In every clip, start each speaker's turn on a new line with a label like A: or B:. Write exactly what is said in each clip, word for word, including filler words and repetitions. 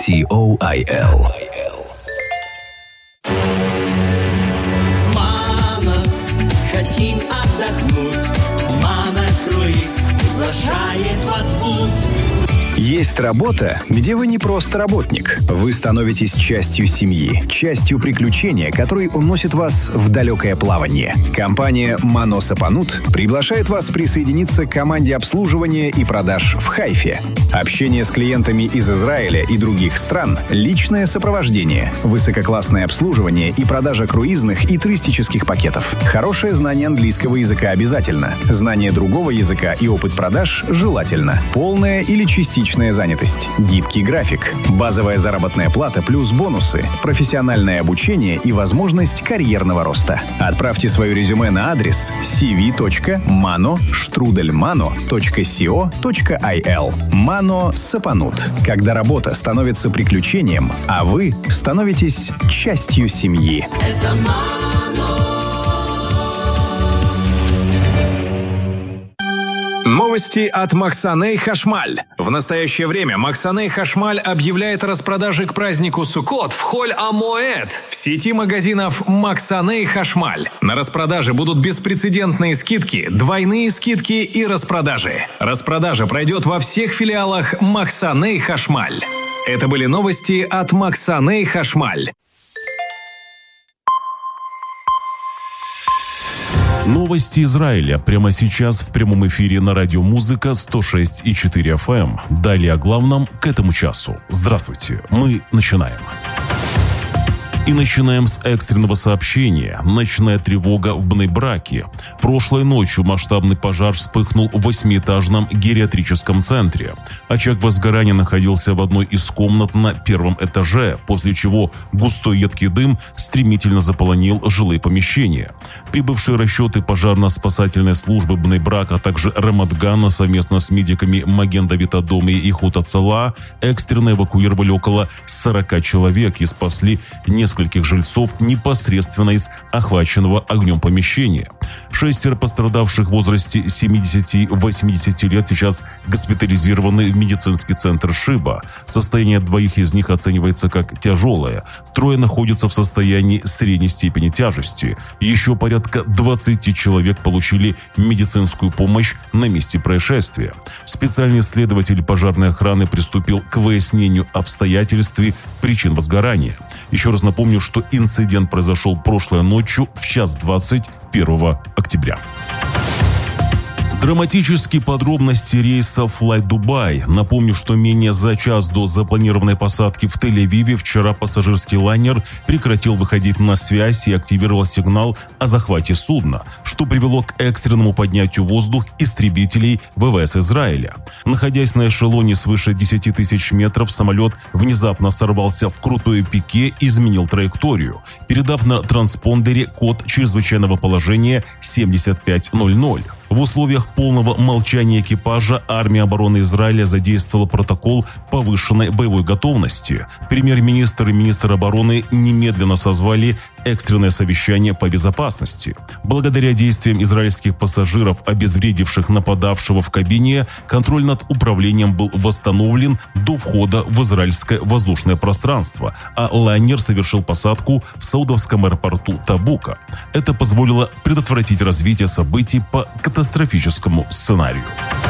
A: ти о ай эл.
B: С Мано хотим отдохнуть. Мано Круиз приглашает вас в путь.
A: Есть работа, где вы не просто работник. Вы становитесь частью семьи, частью приключения, которые уносят вас в далекое плавание. Компания «Мано Сапанут» приглашает вас присоединиться к команде обслуживания и продаж в Хайфе. Общение с клиентами из Израиля и других стран, личное сопровождение, высококлассное обслуживание и продажа круизных и туристических пакетов. Хорошее знание английского языка обязательно. Знание другого языка и опыт продаж желательно. Полная или частичная занятость, гибкий график, базовая заработная плата плюс бонусы, профессиональное обучение и возможность карьерного роста. Отправьте свое резюме на адрес си ви точка мано штрудель мано точка сио точка ай эл. Мано Сапанут. Когда работа становится приключением, а вы становитесь частью семьи.
B: Это Мано.
C: Новости от Махсаней Хашмаль. В настоящее время Махсаней Хашмаль объявляет о распродаже к празднику Суккот в Холь-а-Моэд в сети магазинов Махсаней Хашмаль. На распродаже будут беспрецедентные скидки, двойные скидки и распродажи. Распродажа пройдет во всех филиалах Махсаней Хашмаль. Это были новости от Махсаней Хашмаль.
D: Новости Израиля прямо сейчас в прямом эфире на радио Музыка сто шесть и четыре эф эм. Далее о главном к этому часу. Здравствуйте, мы начинаем. И начинаем с экстренного сообщения. Ночная тревога в Бней-Браке. Прошлой ночью масштабный пожар вспыхнул в восьмиэтажном гериатрическом центре. Очаг возгорания находился в одной из комнат на первом этаже, после чего густой едкий дым стремительно заполонил жилые помещения. Прибывшие расчеты пожарно-спасательной службы Бней-Брака, а также Рамат-Гана совместно с медиками Маген-Давид-Адом и Ихуд Ацала экстренно эвакуировали около сорока человек и спасли несколько нескольких жильцов непосредственно из охваченного огнем помещения. Шестеро пострадавших в возрасте семидесяти-восьмидесяти лет сейчас госпитализированы в медицинский центр Шиба. Состояние двоих из них оценивается как тяжелое. Трое находятся в состоянии средней степени тяжести. Еще порядка двадцати человек получили медицинскую помощь на месте происшествия. Специальный следователь пожарной охраны приступил к выяснению обстоятельств и причин возгорания. Еще раз напомню, что инцидент произошел прошлой ночью в час двадцать первого октября. Драматические подробности рейса Fly Dubai. Напомню, что менее за час до запланированной посадки в Тель-Авиве вчера пассажирский лайнер прекратил выходить на связь и активировал сигнал о захвате судна, что привело к экстренному поднятию в воздух истребителей ВВС Израиля. Находясь на эшелоне свыше десяти тысяч метров, самолет внезапно сорвался в крутое пике и изменил траекторию, передав на транспондере код чрезвычайного положения семьдесят пять ноль ноль. В условиях полного молчания экипажа армия обороны Израиля задействовала протокол повышенной боевой готовности. Премьер-министр и министр обороны немедленно созвали экстренное совещание по безопасности. Благодаря действиям израильских пассажиров, обезвредивших нападавшего в кабине, контроль над управлением был восстановлен до входа в израильское воздушное пространство, а лайнер совершил посадку в саудовском аэропорту Табука. Это позволило предотвратить развитие событий по катастрофическому сценарию.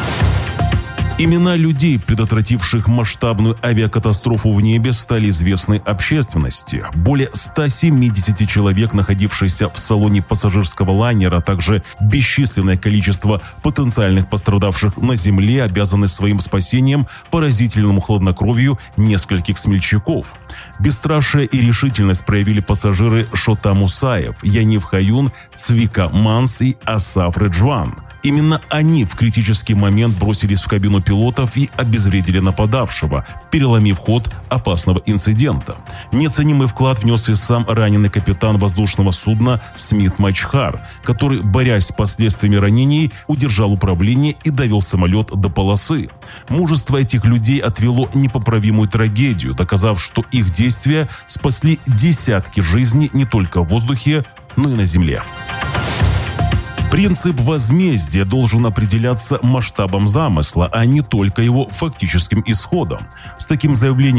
D: Имена людей, предотвративших масштабную авиакатастрофу в небе, стали известны общественности. Более ста семидесяти человек, находившихся в салоне пассажирского лайнера, а также бесчисленное количество потенциальных пострадавших на земле, обязаны своим спасением поразительному хладнокровию нескольких смельчаков. Бесстрашие и решительность проявили пассажиры Шота Мусаев, Янив Хаюн, Цвика Манс и Асаф Реджван. Именно они в критический момент бросились в кабину пилотов и обезвредили нападавшего, переломив ход опасного инцидента. Неоценимый вклад внес и сам раненый капитан воздушного судна Смит Мачхар, который, борясь с последствиями ранений, удержал управление и довел самолет до полосы. Мужество этих людей отвело непоправимую трагедию, доказав, что их действия спасли десятки жизней не только в воздухе, но и на земле. Принцип возмездия должен определяться масштабом замысла, а не только его фактическим исходом. С таким заявлением